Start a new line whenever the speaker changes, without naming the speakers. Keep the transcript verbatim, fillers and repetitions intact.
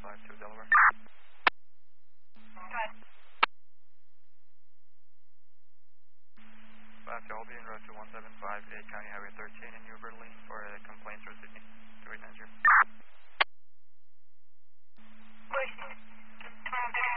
five two, Delaware.
Go ahead.
five two, I'll be en route to one seven five eight County Highway thirteen in New Berlin for a complaint for Sydney.